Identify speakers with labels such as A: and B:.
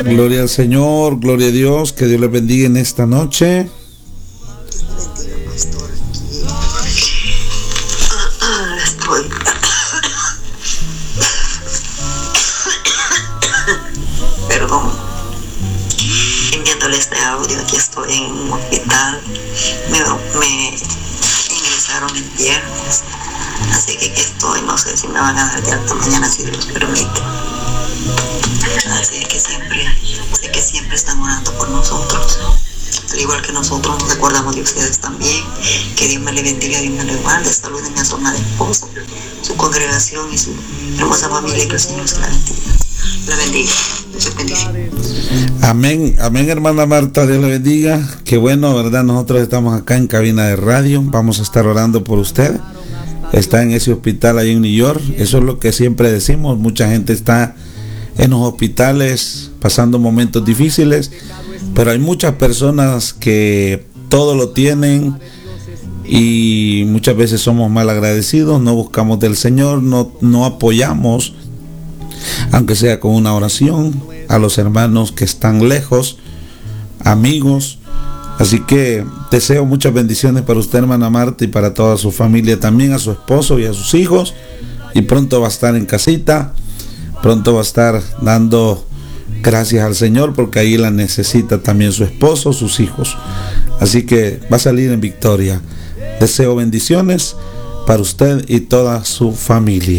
A: Gloria al Señor, gloria a Dios, que Dios les bendiga en esta noche.
B: Estoy perdón, enviándole este audio. Aquí estoy en un hospital. Me ingresaron el viernes, así que aquí estoy. No sé si me van a dar de alta mañana, si Dios permite. Así que sé que siempre están orando por nosotros, al igual que nosotros nos recordamos de ustedes también. Que Dios me le bendiga, Dios me le guarde. Saluden a su amada esposa, su congregación y su hermosa familia, que el Señor se la bendiga. Muchas bendiciones.
A: Amén, amén, hermana Marta, Dios le bendiga. Qué bueno, ¿verdad? Nosotros estamos acá en cabina de radio, vamos a estar orando por usted. Está en ese hospital ahí en New York. Eso es lo que siempre decimos. Mucha gente está en los hospitales pasando momentos difíciles, pero hay muchas personas que todo lo tienen y muchas veces somos mal agradecidos, no buscamos del Señor, no apoyamos, aunque sea con una oración, a los hermanos que están lejos, amigos. Así que deseo muchas bendiciones para usted, hermana Marta, y para toda su familia, también a su esposo y a sus hijos, y pronto va a estar en casita, pronto va a estar dando gracias al Señor, porque ahí la necesita también su esposo, sus hijos. Así que va a salir en victoria. Deseo bendiciones para usted y toda su familia.